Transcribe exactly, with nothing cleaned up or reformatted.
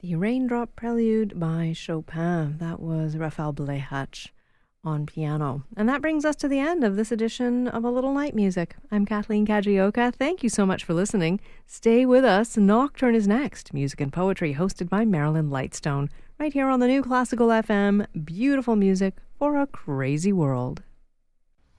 The Raindrop Prelude by Chopin. That was Raphael Blechach on piano. And that brings us to the end of this edition of A Little Night Music. I'm Kathleen Kajioka. Thank you so much for listening. Stay with us. Nocturne is next. Music and Poetry, hosted by Marilyn Lightstone. Right here on the New Classical F M. Beautiful music for a crazy world.